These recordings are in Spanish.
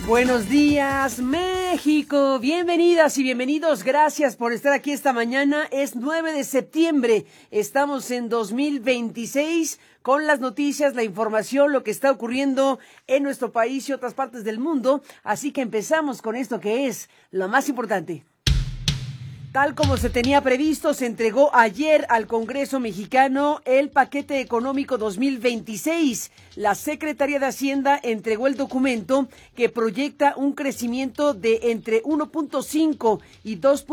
Buenos días, México. Bienvenidas y bienvenidos. Gracias por estar aquí esta mañana. Es 9 de septiembre. Estamos en 2026 con las noticias, la información, lo que está ocurriendo en nuestro país y otras partes del mundo. Así que empezamos con esto que es lo más importante. Tal como se tenía previsto, se entregó ayer al Congreso mexicano el paquete económico 2026. La Secretaría de Hacienda entregó el documento que proyecta un crecimiento de entre 1.5 y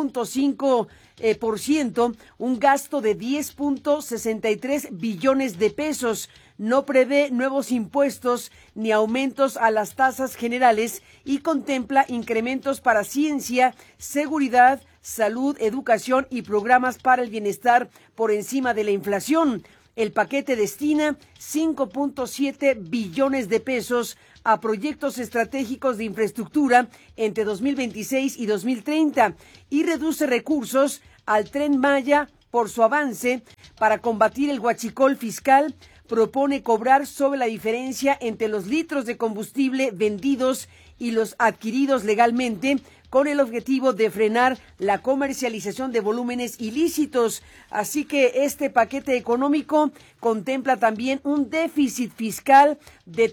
2.5%, un gasto de 10.63 billones de pesos. No prevé nuevos impuestos ni aumentos a las tasas generales y contempla incrementos para ciencia, seguridad, salud, educación y programas para el bienestar por encima de la inflación. El paquete destina 5.7 billones de pesos a proyectos estratégicos de infraestructura entre 2026 y 2030 y reduce recursos al Tren Maya por su avance. Para combatir el huachicol fiscal, propone cobrar sobre la diferencia entre los litros de combustible vendidos y los adquiridos legalmente, con el objetivo de frenar la comercialización de volúmenes ilícitos. Así que este paquete económico contempla también un déficit fiscal de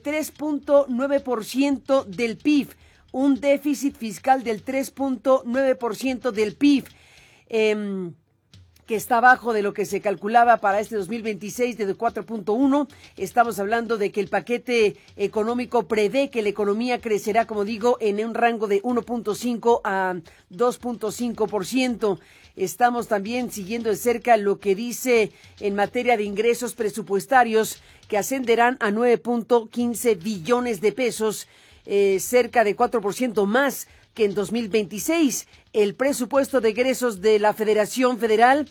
3.9% del PIB, un déficit fiscal del 3.9% del PIB, que está abajo de lo que se calculaba para este 2026 de 4.1. Estamos hablando de que el paquete económico prevé que la economía crecerá, como digo, en un rango de 1.5 a 2.5%. Estamos también siguiendo de cerca lo que dice en materia de ingresos presupuestarios, que ascenderán a 9.15 billones de pesos, cerca de 4% más que en 2026. El presupuesto de egresos de la Federación Federal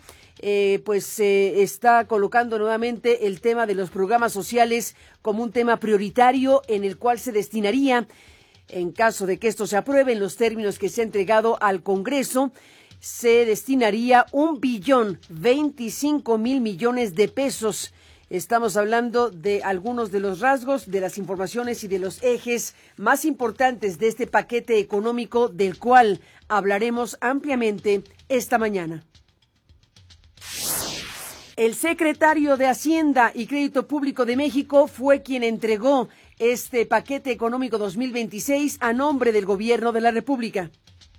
está colocando nuevamente el tema de los programas sociales como un tema prioritario, en el cual se destinaría, en caso de que esto se apruebe en los términos que se ha entregado al Congreso, se destinaría 1.025 billones millones de pesos. Estamos hablando de algunos de los rasgos, de las informaciones y de los ejes más importantes de este paquete económico, del cual hablaremos ampliamente esta mañana. El secretario de Hacienda y Crédito Público de México fue quien entregó este paquete económico 2026 a nombre del Gobierno de la República.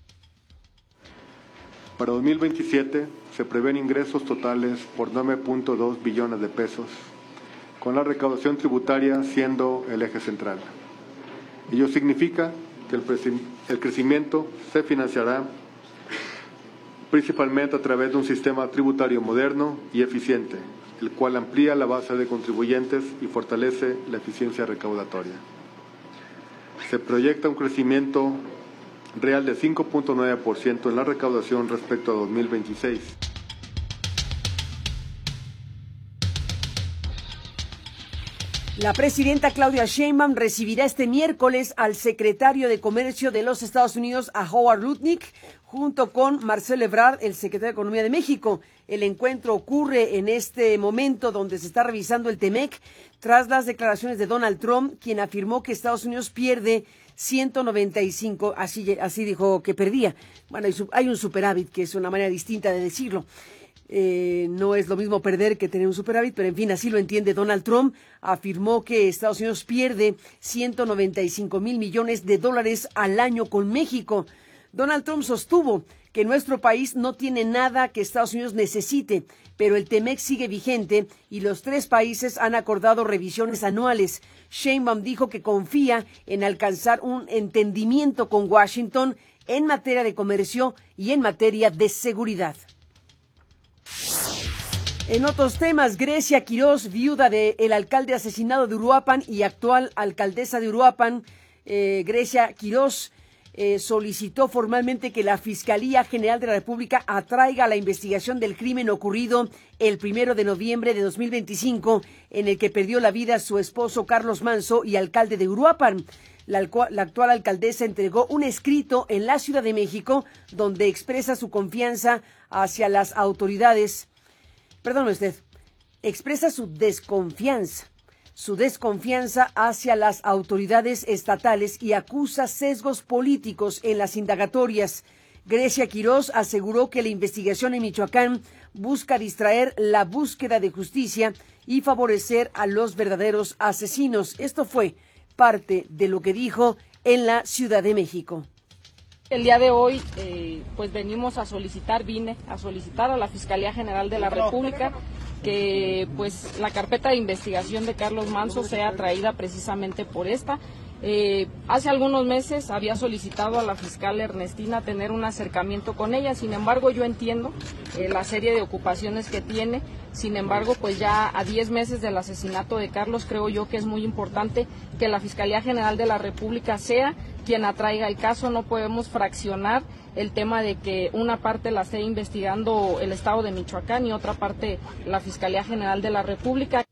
Para 2027 se prevén ingresos totales por 9.2 billones de pesos, con la recaudación tributaria siendo el eje central. Ello significa que el crecimiento se financiará principalmente a través de un sistema tributario moderno y eficiente, el cual amplía la base de contribuyentes y fortalece la eficiencia recaudatoria. Se proyecta un crecimiento real de 5.9% en la recaudación respecto a 2026. La presidenta Claudia Sheinbaum recibirá este miércoles al secretario de Comercio de los Estados Unidos, a Howard Lutnick, junto con Marcelo Ebrard, el secretario de Economía de México. El encuentro ocurre en este momento donde se está revisando el TEMEC tras las declaraciones de Donald Trump, quien afirmó que Estados Unidos pierde 195, así dijo que perdía. Bueno, hay un superávit, que es una manera distinta de decirlo. No es lo mismo perder que tener un superávit, pero en fin, así lo entiende Donald Trump. Afirmó que Estados Unidos pierde 195 mil millones de dólares al año con México. Donald Trump sostuvo que nuestro país no tiene nada que Estados Unidos necesite, pero el TEMEC sigue vigente y los tres países han acordado revisiones anuales. Sheinbaum dijo que confía en alcanzar un entendimiento con Washington en materia de comercio y en materia de seguridad. En otros temas, Grecia Quirós, viuda del alcalde asesinado de Uruapan y actual alcaldesa de Uruapan, Grecia Quirós, solicitó formalmente que la Fiscalía General de la República atraiga a la investigación del crimen ocurrido el 1 de noviembre de 2025, en el que perdió la vida su esposo Carlos Manso y alcalde de Uruapan. La actual alcaldesa entregó un escrito en la Ciudad de México donde expresa su confianza hacia las autoridades. Perdóneme usted, expresa su desconfianza su desconfianza hacia las autoridades estatales y acusa sesgos políticos en las indagatorias. Grecia Quirós aseguró que la investigación en Michoacán busca distraer la búsqueda de justicia y favorecer a los verdaderos asesinos. Esto fue parte de lo que dijo en la Ciudad de México. El día de hoy, vine a solicitar a la Fiscalía General de la República que pues la carpeta de investigación de Carlos Manzo sea traída precisamente por esta. Hace algunos meses había solicitado a la fiscal Ernestina tener un acercamiento con ella, sin embargo yo entiendo la serie de ocupaciones que tiene, sin embargo pues ya a 10 meses del asesinato de Carlos creo yo que es muy importante que la Fiscalía General de la República sea quien atraiga el caso. No podemos fraccionar el tema de que una parte la esté investigando el Estado de Michoacán y otra parte la Fiscalía General de la República.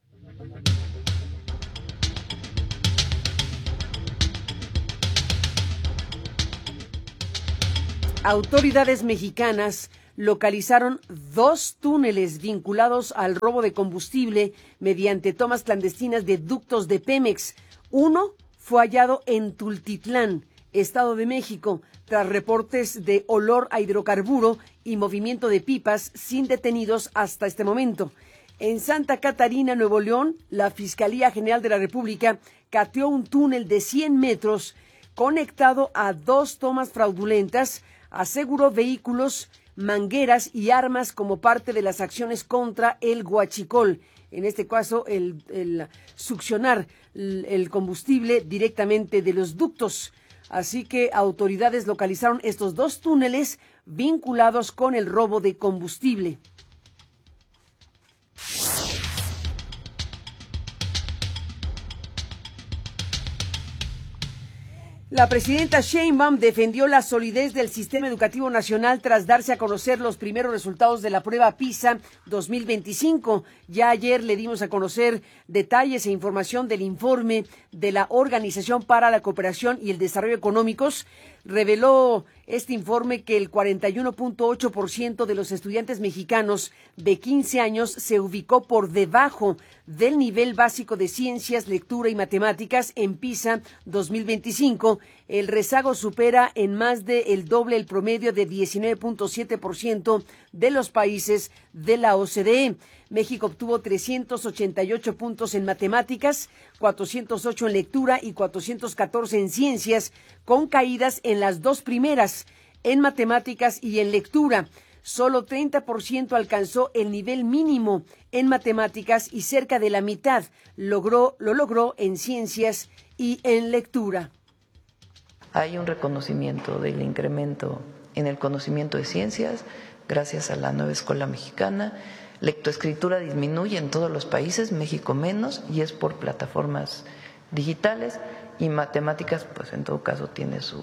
Autoridades mexicanas localizaron 2 túneles vinculados al robo de combustible mediante tomas clandestinas de ductos de Pemex. Uno fue hallado en Tultitlán, Estado de México, tras reportes de olor a hidrocarburo y movimiento de pipas sin detenidos hasta este momento. En Santa Catarina, Nuevo León, la Fiscalía General de la República cateó un túnel de 100 metros conectado a 2 tomas fraudulentas, aseguró vehículos, mangueras y armas como parte de las acciones contra el huachicol. En este caso, el succionar el combustible directamente de los ductos. Así que autoridades localizaron estos 2 túneles vinculados con el robo de combustible. La presidenta Sheinbaum defendió la solidez del sistema educativo nacional tras darse a conocer los primeros resultados de la prueba PISA 2025. Ya ayer le dimos a conocer detalles e información del informe de la Organización para la Cooperación y el Desarrollo Económicos. Reveló este informe que el 41.8% de los estudiantes mexicanos de 15 años se ubicó por debajo del nivel básico de ciencias, lectura y matemáticas en PISA 2025. El rezago supera en más del doble el promedio de 19.7% de los países de la OCDE. México obtuvo 388 puntos en matemáticas, 408 en lectura y 414 en ciencias, con caídas en las 2 primeras, en matemáticas y en lectura. Solo 30% alcanzó el nivel mínimo en matemáticas y cerca de la mitad lo logró en ciencias y en lectura. Hay un reconocimiento del incremento en el conocimiento de ciencias gracias a la nueva escuela mexicana. Lectoescritura disminuye en todos los países, México menos, y es por plataformas digitales, y matemáticas, pues en todo caso tiene su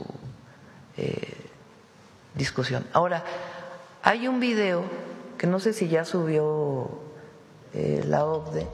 discusión. Ahora, hay un video que no sé si ya subió la OCDE.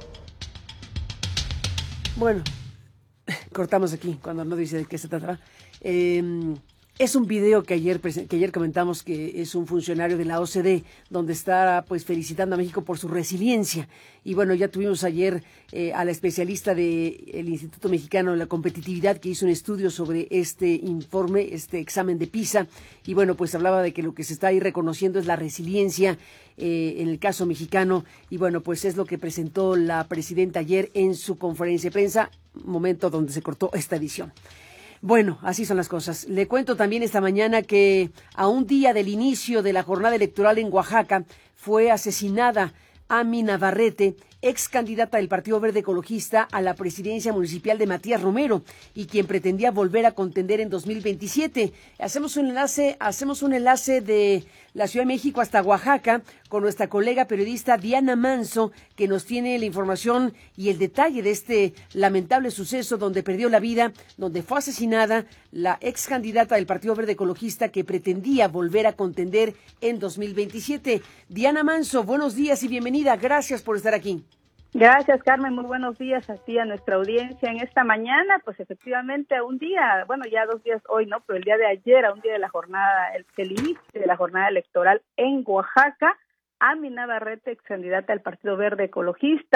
Bueno, cortamos aquí cuando no dice de qué se trataba. Es un video que ayer comentamos que es un funcionario de la OCDE, donde está pues felicitando a México por su resiliencia. Y bueno, ya tuvimos ayer a la especialista del Instituto Mexicano de la Competitividad, que hizo un estudio sobre este informe, este examen de PISA. Y bueno, pues hablaba de que lo que se está ahí reconociendo es la resiliencia en el caso mexicano. Y bueno, pues es lo que presentó la presidenta ayer en su conferencia de prensa, momento donde se cortó esta edición. Bueno, así son las cosas. Le cuento también esta mañana que a un día del inicio de la jornada electoral en Oaxaca fue asesinada Ami Navarrete, ex candidata del Partido Verde Ecologista a la presidencia municipal de Matías Romero y quien pretendía volver a contender en 2027. Hacemos un enlace de la Ciudad de México hasta Oaxaca con nuestra colega periodista Diana Manso, que nos tiene la información y el detalle de este lamentable suceso donde perdió la vida, donde fue asesinada la ex candidata del Partido Verde Ecologista que pretendía volver a contender en 2027. Diana Manso, buenos días y bienvenida. Gracias por estar aquí. Gracias, Carmen. Muy buenos días a ti, a nuestra audiencia. En esta mañana, pues efectivamente a un día, bueno, ya 2 días hoy, ¿no? Pero el día de ayer, a un día de la jornada, el inicio de la jornada electoral en Oaxaca, Ami Navarrete, ex candidata del Partido Verde Ecologista.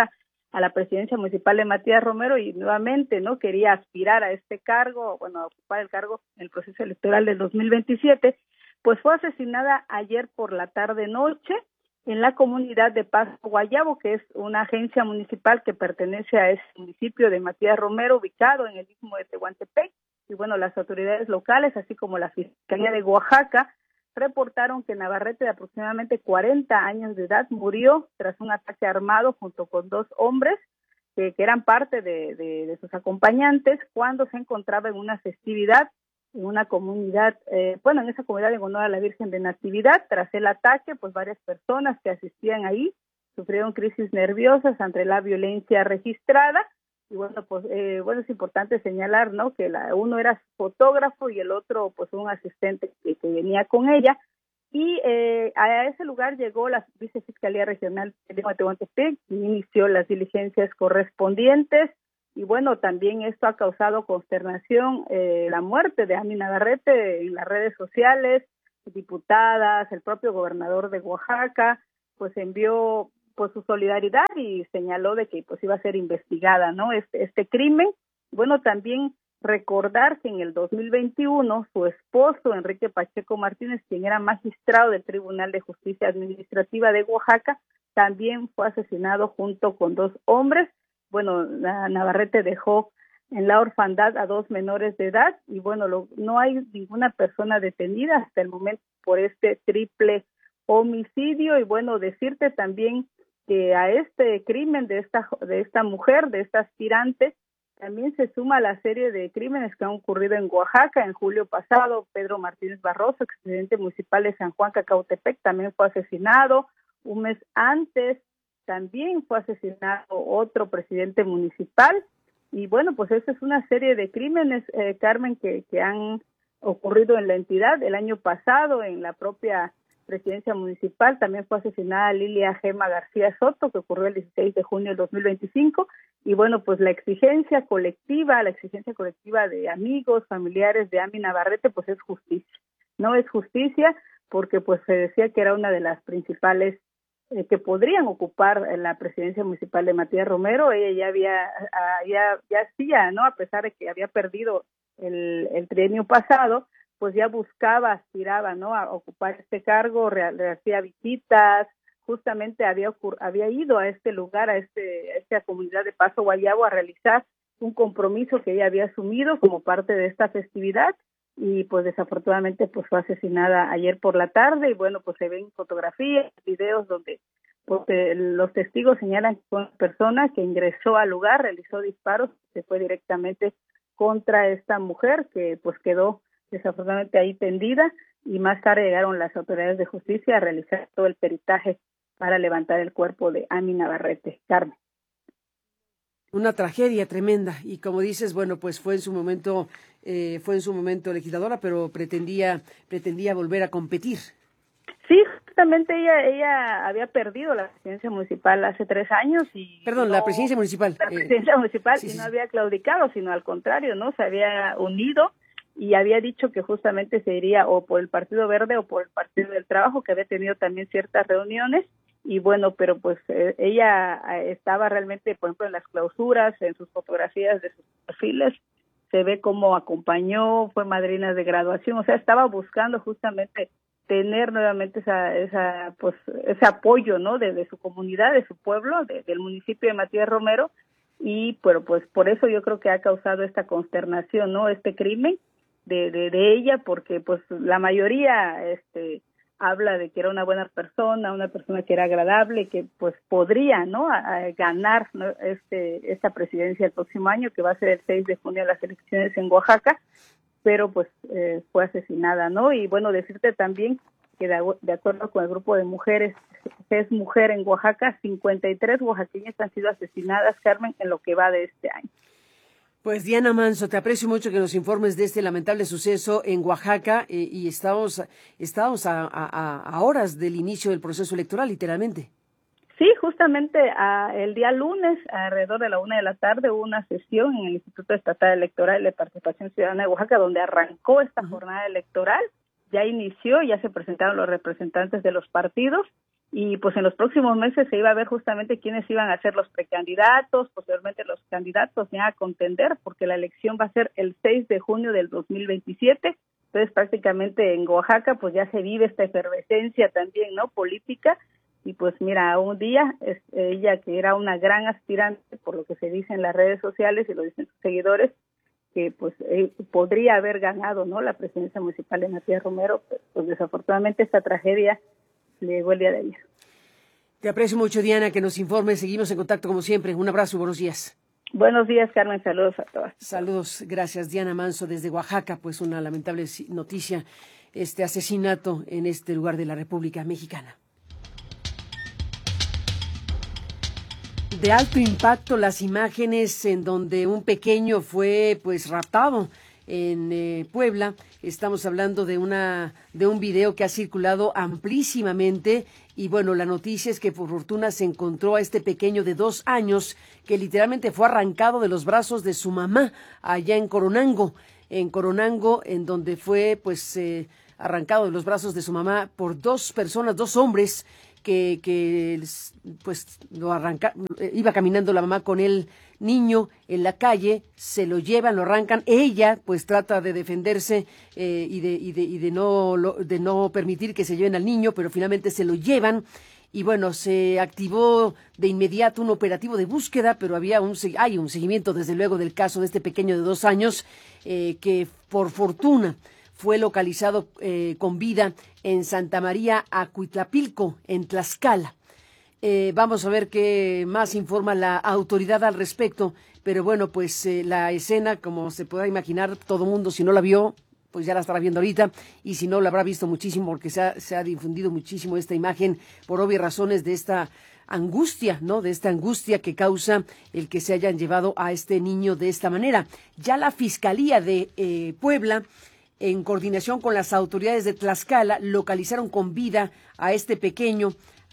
a la presidencia municipal de Matías Romero y nuevamente no quería aspirar a este cargo, bueno, a ocupar el cargo en el proceso electoral del 2027, pues fue asesinada ayer por la tarde-noche en la comunidad de Paso Guayabo, que es una agencia municipal que pertenece a ese municipio de Matías Romero, ubicado en el istmo de Tehuantepec. Y bueno, las autoridades locales, así como la Fiscalía de Oaxaca, reportaron que Navarrete, de aproximadamente 40 años de edad, murió tras un ataque armado junto con 2 hombres que eran parte de sus acompañantes cuando se encontraba en una festividad en una comunidad, en esa comunidad en honor a la Virgen de Natividad. Tras el ataque, pues varias personas que asistían ahí sufrieron crisis nerviosas ante la violencia registrada. Y bueno, pues es importante señalar, ¿no?, que uno era fotógrafo y el otro, pues, un asistente que venía con ella. Y a ese lugar llegó la Vicefiscalía Regional de Tehuantepec y inició las diligencias correspondientes. Y bueno, también esto ha causado consternación, la muerte de Ami Navarrete en las redes sociales, diputadas, el propio gobernador de Oaxaca, pues envió pues su solidaridad y señaló de que pues iba a ser investigada, ¿no?, este crimen. Bueno, también recordar que en el 2021 su esposo, Enrique Pacheco Martínez, quien era magistrado del Tribunal de Justicia Administrativa de Oaxaca, también fue asesinado junto con 2 hombres. Bueno, Navarrete dejó en la orfandad a 2 menores de edad y bueno, no hay ninguna persona detenida hasta el momento por este triple homicidio. Y bueno, decirte también que a este crimen de esta mujer, de esta aspirante, también se suma la serie de crímenes que han ocurrido en Oaxaca. En julio pasado, Pedro Martínez Barroso, expresidente municipal de San Juan Cacautepec, también fue asesinado. Un mes antes también fue asesinado otro presidente municipal. Y bueno, pues esa es una serie de crímenes, Carmen, que han ocurrido en la entidad. El año pasado, en la propia presidencia municipal, también fue asesinada Lilia Gema García Soto, que ocurrió el 16 de junio del 2025. Y bueno, pues la exigencia colectiva de amigos, familiares de Ami Navarrete, pues es justicia. No es justicia porque pues se decía que era una de las principales que podrían ocupar la presidencia municipal de Matías Romero. Ella ya hacía, ¿no?, a pesar de que había perdido el trienio pasado, pues ya aspiraba, ¿no?, a ocupar este cargo, hacía visitas. Justamente había ido a este lugar, a esta comunidad de Paso Guayabo, a realizar un compromiso que ella había asumido como parte de esta festividad. Y pues desafortunadamente pues fue asesinada ayer por la tarde. Y bueno, pues se ven fotografías, videos donde pues, los testigos señalan que fue una persona que ingresó al lugar, realizó disparos, se fue directamente contra esta mujer que pues quedó desafortunadamente ahí tendida. Y más tarde llegaron las autoridades de justicia a realizar todo el peritaje para levantar el cuerpo de Ami Navarrete. Carmen. Una tragedia tremenda y como dices, bueno, pues fue en su momento legisladora, pero pretendía volver a competir. Sí, justamente ella había perdido la presidencia municipal hace 3 años y la presidencia municipal. La presidencia municipal sí. No había claudicado, sino al contrario, ¿no? Se había unido y había dicho que justamente se iría o por el Partido Verde o por el Partido del Trabajo, que había tenido también ciertas reuniones. Y bueno, pero pues ella estaba realmente, por ejemplo, en las clausuras, en sus fotografías de sus perfiles, se ve cómo acompañó, fue madrina de graduación, o sea, estaba buscando justamente tener nuevamente ese apoyo, ¿no?, de su comunidad, de su pueblo, del municipio de Matías Romero. Y pero pues por eso yo creo que ha causado esta consternación, ¿no?, este crimen de ella, porque pues la mayoría habla de que era una buena persona, una persona que era agradable, que pues podría, ¿no?, a ganar, ¿no?, esta presidencia el próximo año, que va a ser el 6 de junio las elecciones en Oaxaca, pero pues fue asesinada, ¿no? Y bueno, decirte también que de acuerdo con el grupo de mujeres, es mujer en Oaxaca, 53 oaxaqueñas han sido asesinadas, Carmen, en lo que va de este año. Pues Diana Manso, te aprecio mucho que nos informes de este lamentable suceso en Oaxaca y estamos a horas del inicio del proceso electoral, literalmente. Sí, justamente el día lunes, alrededor de la 1:00 p.m, hubo una sesión en el Instituto Estatal Electoral de Participación Ciudadana de Oaxaca, donde arrancó esta jornada electoral. Ya inició, ya se presentaron los representantes de los partidos y pues en los próximos meses se iba a ver justamente quiénes iban a ser los precandidatos, posteriormente los candidatos ya a contender, porque la elección va a ser el 6 de junio del 2027. Entonces prácticamente en Oaxaca pues ya se vive esta efervescencia también, ¿no?, política. Y pues mira, un día ella, que era una gran aspirante, por lo que se dice en las redes sociales y lo dicen sus seguidores, que pues podría haber ganado, ¿no?, la presidencia municipal de Matías Romero, pues desafortunadamente esta tragedia le llegó el día de ayer. Te aprecio mucho, Diana, que nos informes. Seguimos en contacto como siempre. Un abrazo y buenos días. Buenos días, Carmen. Saludos a todas. Saludos. Gracias, Diana Manso, desde Oaxaca. Pues una lamentable noticia, este asesinato en este lugar de la República Mexicana. De alto impacto las imágenes en donde un pequeño fue pues raptado en Puebla. Estamos hablando de un video que ha circulado amplísimamente y bueno, la noticia es que por fortuna se encontró a este pequeño de 2 años que literalmente fue arrancado de los brazos de su mamá allá en Coronango, en donde fue pues arrancado de los brazos de su mamá por 2 personas, 2 hombres que pues iba caminando la mamá con el niño en la calle, se lo llevan, lo arrancan, ella pues trata de defenderse y de no permitir que se lleven al niño, pero finalmente se lo llevan y bueno, se activó de inmediato un operativo de búsqueda, pero hay un seguimiento desde luego del caso de este pequeño de 2 años que por fortuna fue localizado con vida en Santa María Acuitlapilco, en Tlaxcala. Vamos a ver qué más informa la autoridad al respecto, pero bueno, pues la escena, como se pueda imaginar, todo mundo, si no la vio, pues ya la estará viendo ahorita, y si no, la habrá visto muchísimo, porque se ha difundido muchísimo esta imagen, por obvias razones de esta angustia, ¿no?, de esta angustia que causa el que se hayan llevado a este niño de esta manera. Ya la Fiscalía de Puebla, en coordinación con las autoridades de Tlaxcala, localizaron con vida a este pequeño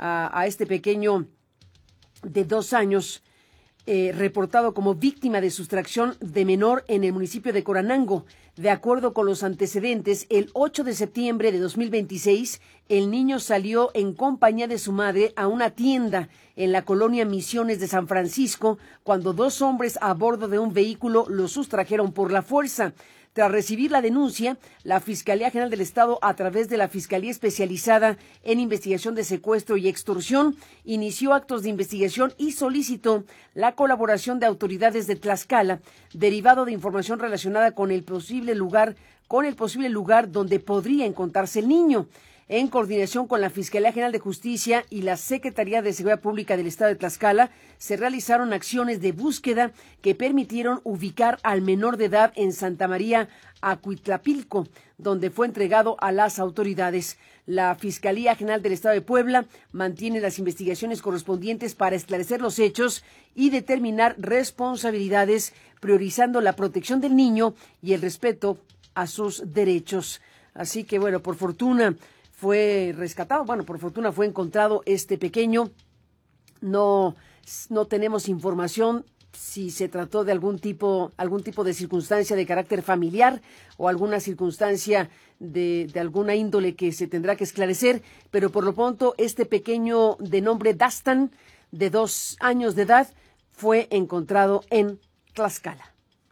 de 2 años, reportado como víctima de sustracción de menor en el municipio de Coronango. De acuerdo con los antecedentes, el 8 de septiembre de 2026, el niño salió en compañía de su madre a una tienda en la colonia Misiones de San Francisco, cuando 2 hombres a bordo de un vehículo lo sustrajeron por la fuerza. Tras recibir la denuncia, la Fiscalía General del Estado, a través de la Fiscalía Especializada en Investigación de Secuestro y Extorsión, inició actos de investigación y solicitó la colaboración de autoridades de Tlaxcala, derivado de información relacionada con el posible lugar donde podría encontrarse el niño. En coordinación con la Fiscalía General de Justicia y la Secretaría de Seguridad Pública del Estado de Tlaxcala, se realizaron acciones de búsqueda que permitieron ubicar al menor de edad en Santa María Acuitlapilco, donde fue entregado a las autoridades. La Fiscalía General del Estado de Puebla mantiene las investigaciones correspondientes para esclarecer los hechos y determinar responsabilidades, priorizando la protección del niño y el respeto a sus derechos. Así que bueno, por fortuna fue rescatado, por fortuna fue encontrado este pequeño. No tenemos información si se trató de algún tipo de circunstancia de carácter familiar o alguna circunstancia de alguna índole que se tendrá que esclarecer, pero por lo pronto este pequeño de nombre Dastan, de 2 años de edad, fue encontrado en Tlaxcala.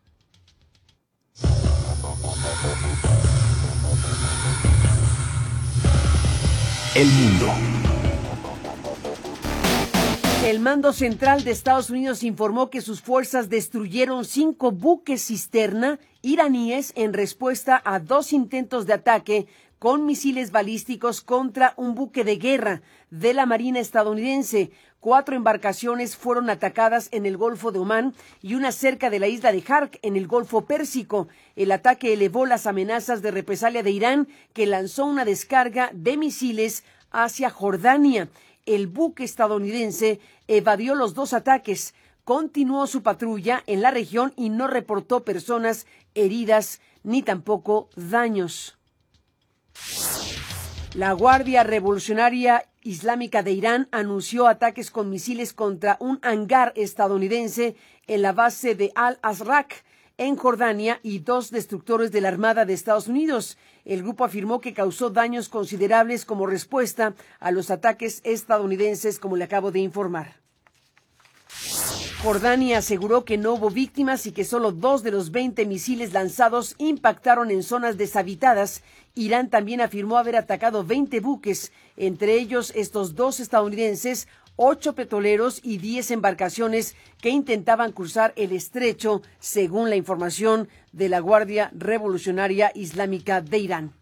El mundo. El Mando Central de Estados Unidos informó que sus fuerzas destruyeron 5 buques cisterna iraníes en respuesta a 2 intentos de ataque con misiles balísticos contra un buque de guerra de la Marina estadounidense. 4 embarcaciones fueron atacadas en el Golfo de Omán y una cerca de la isla de Jark, en el Golfo Pérsico. El ataque elevó las amenazas de represalia de Irán, que lanzó una descarga de misiles hacia Jordania. El buque estadounidense evadió los 2 ataques, continuó su patrulla en la región y no reportó personas heridas ni tampoco daños. La Guardia Revolucionaria Islámica de Irán anunció ataques con misiles contra un hangar estadounidense en la base de Al-Azraq, en Jordania y 2 destructores de la Armada de Estados Unidos. El grupo afirmó que causó daños considerables como respuesta a los ataques estadounidenses, como le acabo de informar. Jordania aseguró que no hubo víctimas y que solo 2 de los 20 misiles lanzados impactaron en zonas deshabitadas. Irán también afirmó haber atacado 20 buques, entre ellos estos 2 estadounidenses, 8 petroleros y 10 embarcaciones que intentaban cruzar el estrecho, según la información de la Guardia Revolucionaria Islámica de Irán.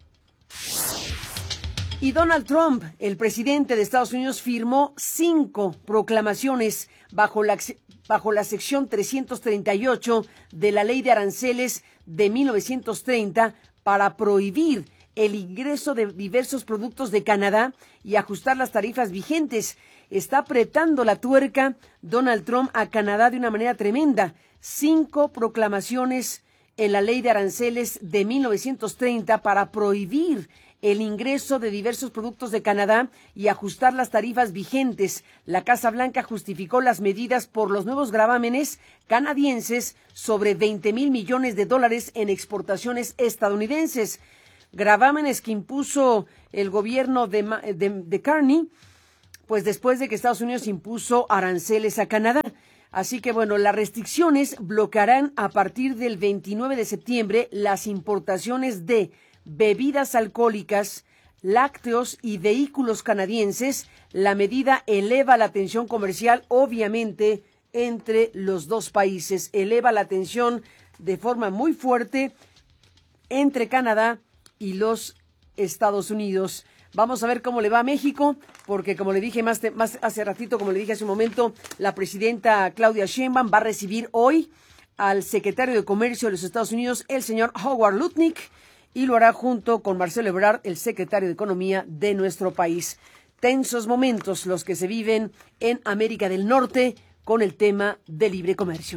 Y Donald Trump, el presidente de Estados Unidos, firmó 5 proclamaciones bajo la sección 338 de la Ley de Aranceles de 1930 para prohibir el ingreso de diversos productos de Canadá y ajustar las tarifas vigentes. Está apretando la tuerca Donald Trump a Canadá de una manera tremenda. 5 proclamaciones en la Ley de Aranceles de 1930 para prohibir el ingreso de diversos productos de Canadá y ajustar las tarifas vigentes. La Casa Blanca justificó las medidas por los nuevos gravámenes canadienses sobre $20,000 millones en exportaciones estadounidenses. Gravámenes que impuso el gobierno de Carney, pues después de que Estados Unidos impuso aranceles a Canadá. Así que bueno, las restricciones bloquearán a partir del 29 de septiembre las importaciones de bebidas alcohólicas, lácteos y vehículos canadienses. La medida eleva la tensión comercial, obviamente, entre los dos países. Eleva la tensión de forma muy fuerte entre Canadá y los Estados Unidos. Vamos a ver cómo le va a México, porque como le dije más hace ratito, como le dije hace un momento, la presidenta Claudia Sheinbaum va a recibir hoy al secretario de Comercio de los Estados Unidos, el señor Howard Lutnick, y lo hará junto con Marcelo Ebrard, el secretario de Economía de nuestro país. Tensos momentos los que se viven en América del Norte con el tema de libre comercio.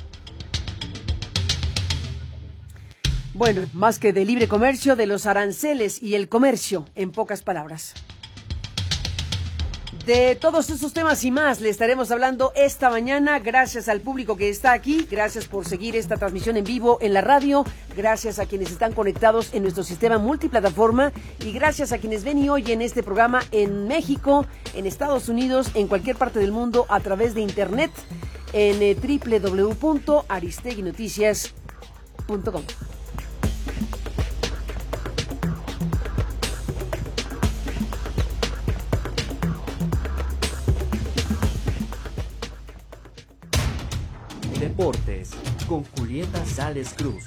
Bueno, más que de libre comercio, de los aranceles y el comercio, en pocas palabras. De todos estos temas y más le estaremos hablando esta mañana. Gracias al público que está aquí, gracias por seguir esta transmisión en vivo en la radio, gracias a quienes están conectados en nuestro sistema multiplataforma y gracias a quienes ven y oyen este programa en México, en Estados Unidos, en cualquier parte del mundo a través de internet en www.aristeguinoticias.com. Deportes con Julieta Sales Cruz.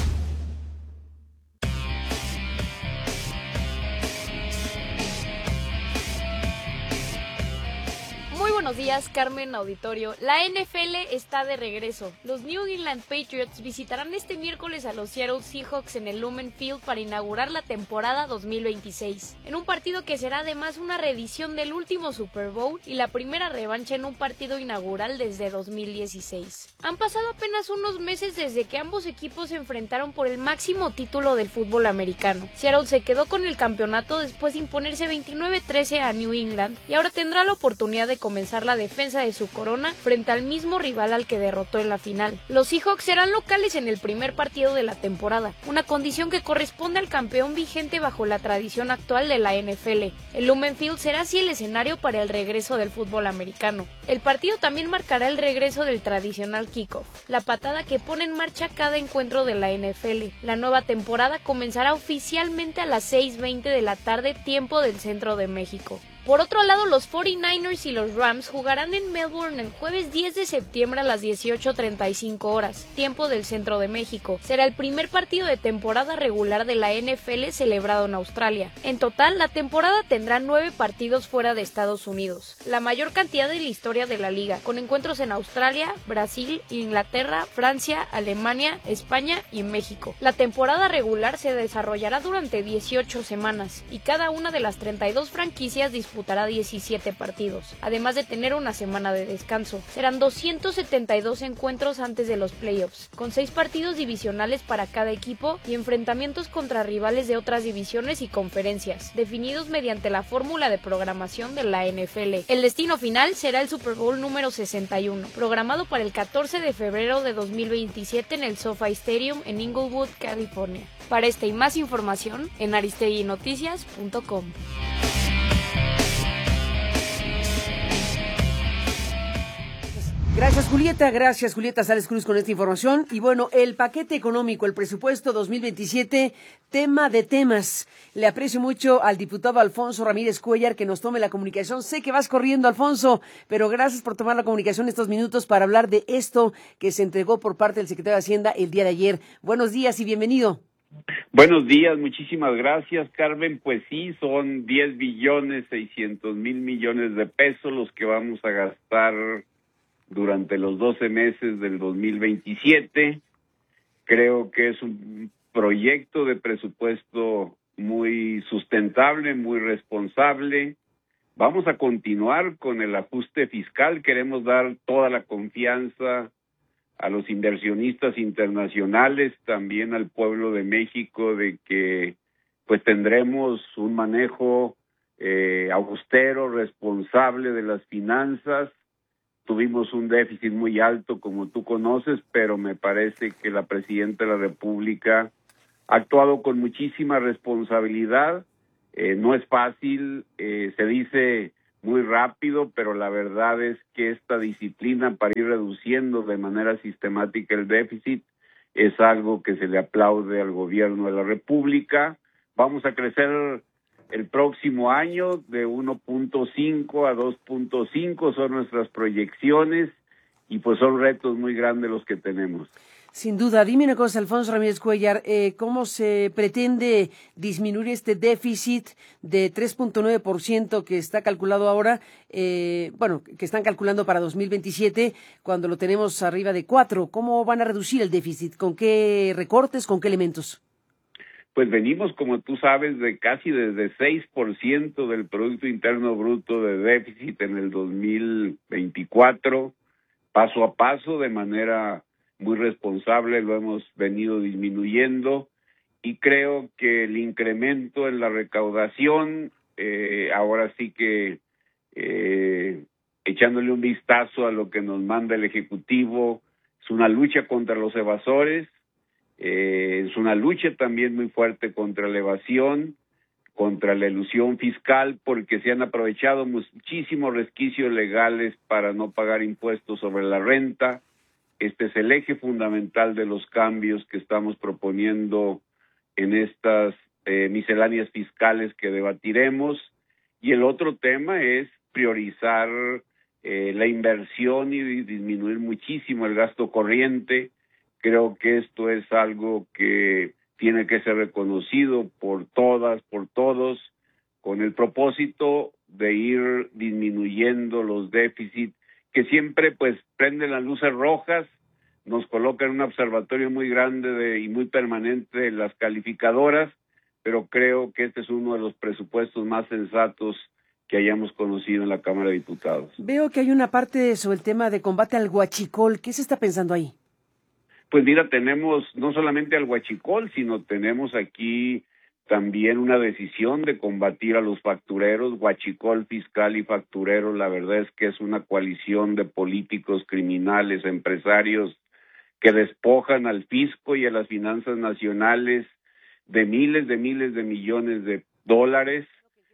Muy buenos días, Carmen Auditorio. La NFL está de regreso. Los New England Patriots visitarán este miércoles a los Seattle Seahawks en el Lumen Field para inaugurar la temporada 2026, en un partido que será además una reedición del último Super Bowl y la primera revancha en un partido inaugural desde 2016. Han pasado apenas unos meses desde que ambos equipos se enfrentaron por el máximo título del fútbol americano. Seattle se quedó con el campeonato después de imponerse 29-13 a New England y ahora tendrá la oportunidad de comenzar la defensa de su corona frente al mismo rival al que derrotó en la final. Los Seahawks serán locales en el primer partido de la temporada, una condición que corresponde al campeón vigente bajo la tradición actual de la NFL. El Lumen Field será así el escenario para el regreso del fútbol americano. El partido también marcará el regreso del tradicional kickoff, la patada que pone en marcha cada encuentro de la NFL. La nueva temporada comenzará oficialmente a las 6:20 de la tarde, tiempo del centro de México. Por otro lado, los 49ers y los Rams jugarán en Melbourne el jueves 10 de septiembre a las 18:35 horas, tiempo del centro de México. Será el primer partido de temporada regular de la NFL celebrado en Australia. En total, la temporada tendrá 9 partidos fuera de Estados Unidos, la mayor cantidad de la historia de la liga, con encuentros en Australia, Brasil, Inglaterra, Francia, Alemania, España y México. La temporada regular se desarrollará durante 18 semanas y cada una de las 32 franquicias disputará disputará 17 partidos, además de tener una semana de descanso. Serán 272 encuentros antes de los playoffs, con 6 partidos divisionales para cada equipo y enfrentamientos contra rivales de otras divisiones y conferencias, definidos mediante la fórmula de programación de la NFL. El destino final será el Super Bowl número 61, programado para el 14 de febrero de 2027 en el SoFi Stadium en Inglewood, California. Para esta y más información en aristeguinoticias.com. Gracias Julieta Sales Cruz con esta información. Y bueno, el paquete económico, el presupuesto 2027, tema de temas. Le aprecio mucho al diputado Alfonso Ramírez Cuellar que nos tome la comunicación. Sé que vas corriendo, Alfonso, pero gracias por tomar la comunicación estos minutos para hablar de esto que se entregó por parte del secretario de Hacienda el día de ayer. Buenos días y bienvenido. Buenos días, muchísimas gracias, Carmen. Pues sí, son 10,600,000,000,000 de pesos los que vamos a gastar durante los 12 meses del 2027. Creo que es un proyecto de presupuesto muy sustentable, muy responsable. Vamos a continuar con el ajuste fiscal. Queremos dar toda la confianza a los inversionistas internacionales, también al pueblo de México, de que pues tendremos un manejo austero, responsable de las finanzas. Tuvimos un déficit muy alto, como tú conoces, pero me parece que la Presidenta de la República ha actuado con muchísima responsabilidad. No es fácil, se dice muy rápido, pero la verdad es que esta disciplina para ir reduciendo de manera sistemática el déficit es algo que se le aplaude al gobierno de la República. Vamos a crecer el próximo año de 1.5 a 2.5, son nuestras proyecciones y pues son retos muy grandes los que tenemos. Sin duda. Dime una cosa, Alfonso Ramírez Cuellar, ¿cómo se pretende disminuir este déficit de 3.9% que está calculado ahora, que están calculando para 2027, cuando lo tenemos arriba de 4%? ¿Cómo van a reducir el déficit? ¿Con qué recortes? ¿Con qué elementos? Pues venimos, como tú sabes, de casi desde 6% del Producto Interno Bruto de déficit en el 2024, paso a paso, de manera muy responsable, lo hemos venido disminuyendo y creo que el incremento en la recaudación, ahora sí que echándole un vistazo a lo que nos manda el Ejecutivo, es una lucha contra los evasores, es una lucha también muy fuerte contra la evasión, contra la elusión fiscal, porque se han aprovechado muchísimos resquicios legales para no pagar impuestos sobre la renta. Este es el eje fundamental de los cambios que estamos proponiendo en estas misceláneas fiscales que debatiremos. Y el otro tema es priorizar la inversión y disminuir muchísimo el gasto corriente. Creo que esto es algo que tiene que ser reconocido por todas, por todos, con el propósito de ir disminuyendo los déficits que siempre pues prenden las luces rojas, nos colocan en un observatorio muy grande y muy permanente de las calificadoras, pero creo que este es uno de los presupuestos más sensatos que hayamos conocido en la Cámara de Diputados. Veo que hay una parte sobre el tema de combate al huachicol. ¿Qué se está pensando ahí? Pues mira, tenemos no solamente al huachicol, sino tenemos aquí también una decisión de combatir a los factureros. Huachicol fiscal y factureros, la verdad es que es una coalición de políticos, criminales, empresarios que despojan al fisco y a las finanzas nacionales de miles de millones de dólares,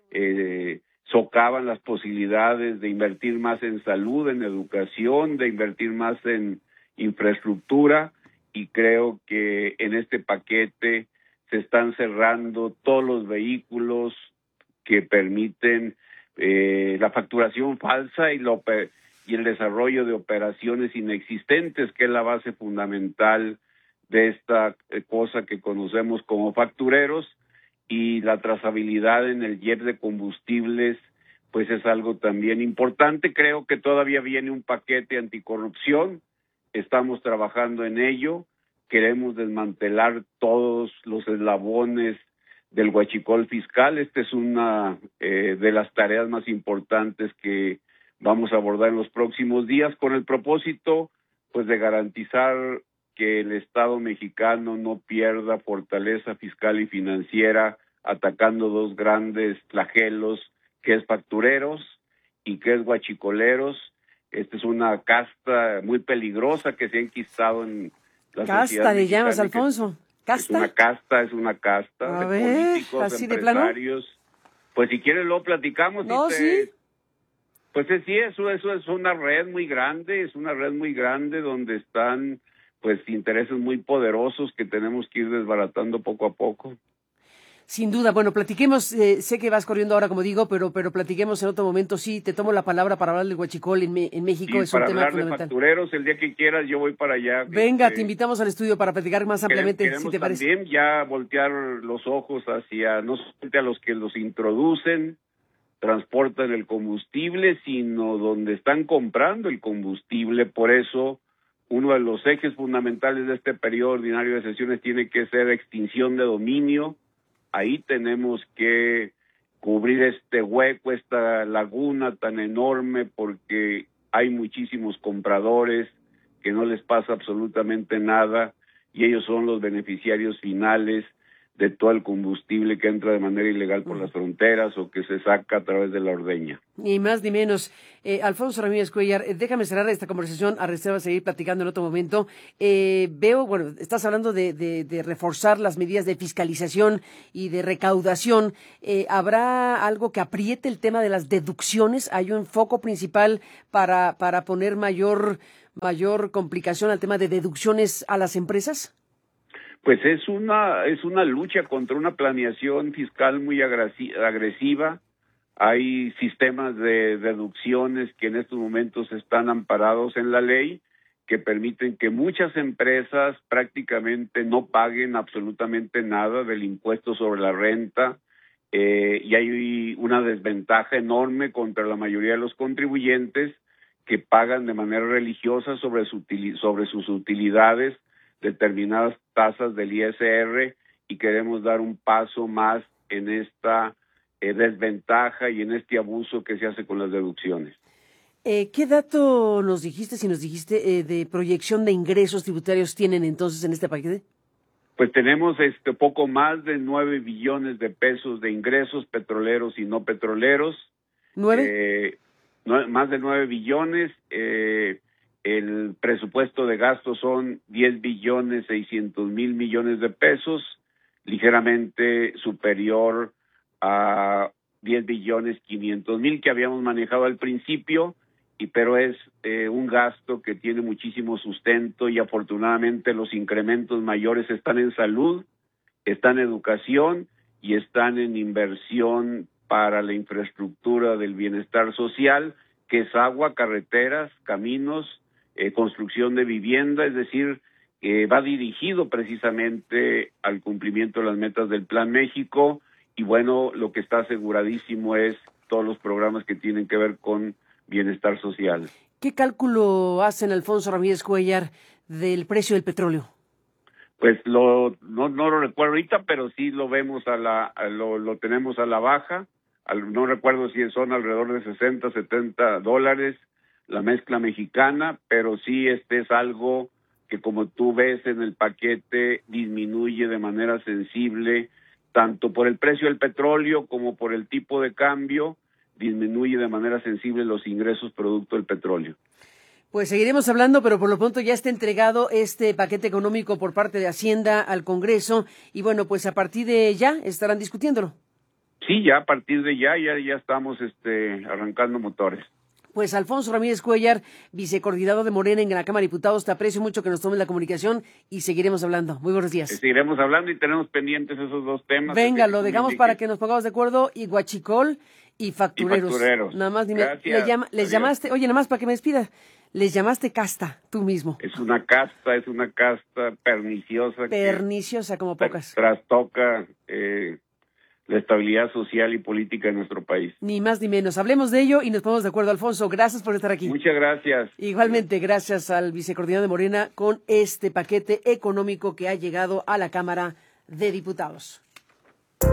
socavan las posibilidades de invertir más en salud, en educación, de invertir más en infraestructura, y creo que en este paquete se están cerrando todos los vehículos que permiten la facturación falsa y el desarrollo de operaciones inexistentes, que es la base fundamental de esta cosa que conocemos como factureros, y la trazabilidad en el jet de combustibles pues es algo también importante. Creo que todavía viene un paquete anticorrupción, estamos trabajando en ello, queremos desmantelar todos los eslabones del huachicol fiscal. Esta es una de las tareas más importantes que vamos a abordar en los próximos días, con el propósito pues de garantizar que el Estado mexicano no pierda fortaleza fiscal y financiera atacando dos grandes flagelos, que es factureros y que es huachicoleros. Esta es una casta muy peligrosa que se ha enquistado en la sociedad Casta le mexicana, llamas, Alfonso. ¿Casta? Es una casta A de ver, políticos, ¿así de empresarios. Pues si quieres lo platicamos. No, sí. Pues sí, eso es una red muy grande, donde están pues intereses muy poderosos que tenemos que ir desbaratando poco a poco. Sin duda. Bueno, platiquemos, sé que vas corriendo ahora, como digo, pero platiquemos en otro momento. Sí, te tomo la palabra para hablar del huachicol en México, Y es un tema para hablar fundamental. de factureros, el día que quieras yo voy para allá. Venga, te invitamos al estudio para platicar más ampliamente, Queremos si te parece. también ya voltear los ojos hacia, no solamente a los que los introducen, transportan el combustible, sino donde están comprando el combustible. Por eso, uno de los ejes fundamentales de este periodo ordinario de sesiones tiene que ser extinción de dominio. Ahí tenemos que cubrir este hueco, esta laguna tan enorme, porque hay muchísimos compradores que no les pasa absolutamente nada y ellos son los beneficiarios finales de todo el combustible que entra de manera ilegal por las fronteras o que se saca a través de la ordeña. Ni más ni menos. Alfonso Ramírez Cuellar, déjame cerrar esta conversación a reserva de seguir platicando en otro momento. Veo, bueno, estás hablando de reforzar las medidas de fiscalización y de recaudación. ¿Habrá algo que apriete el tema de las deducciones? ¿Hay un foco principal para poner mayor complicación al tema de deducciones a las empresas? Pues es una lucha contra una planeación fiscal muy agresiva. Hay sistemas de deducciones que en estos momentos están amparados en la ley, que permiten que muchas empresas prácticamente no paguen absolutamente nada del impuesto sobre la renta, y hay una desventaja enorme contra la mayoría de los contribuyentes que pagan de manera religiosa sobre sus utilidades determinadas tasas del ISR, y queremos dar un paso más en esta desventaja y en este abuso que se hace con las deducciones. ¿Qué dato nos dijiste, de proyección de ingresos tributarios tienen entonces en este paquete? Pues tenemos poco más de 9 billones de pesos de ingresos petroleros y no petroleros. ¿9? Más de 9 billones. El presupuesto de gastos son 10.600.000 millones de pesos, ligeramente superior a 10.500.000 que habíamos manejado al principio, pero es un gasto que tiene muchísimo sustento, y afortunadamente los incrementos mayores están en salud, están en educación y están en inversión para la infraestructura del bienestar social, que es agua, carreteras, caminos, construcción de vivienda, es decir, va dirigido precisamente al cumplimiento de las metas del Plan México. Y bueno, lo que está aseguradísimo es todos los programas que tienen que ver con bienestar social. ¿Qué cálculo hacen, Alfonso Ramírez Cuellar, del precio del petróleo? Pues no lo recuerdo ahorita, pero sí lo vemos lo tenemos a la baja. No recuerdo si son alrededor de $60, $70 la mezcla mexicana, pero sí es algo que, como tú ves en el paquete, disminuye de manera sensible, tanto por el precio del petróleo como por el tipo de cambio, disminuye de manera sensible los ingresos producto del petróleo. Pues seguiremos hablando, pero por lo pronto ya está entregado este paquete económico por parte de Hacienda al Congreso, y bueno, pues a partir de ya estarán discutiéndolo. Sí, ya a partir de ya estamos arrancando motores. Pues Alfonso Ramírez Cuellar, vicecoordinador de Morena en la Cámara de Diputados, te aprecio mucho que nos tomes la comunicación y seguiremos hablando. Muy buenos días. Seguiremos hablando y tenemos pendientes esos dos temas. Venga, lo dejamos para que nos pongamos de acuerdo, y huachicol y factureros. Nada más dime, les llamaste, oye, nada más para que me despida, les llamaste casta, tú mismo. Es una casta perniciosa. Perniciosa como pocas. Trastoca la estabilidad social y política de nuestro país. Ni más ni menos. Hablemos de ello y nos ponemos de acuerdo. Alfonso, gracias por estar aquí. Muchas gracias. Igualmente, gracias al vicecoordinador de Morena con este paquete económico que ha llegado a la Cámara de Diputados.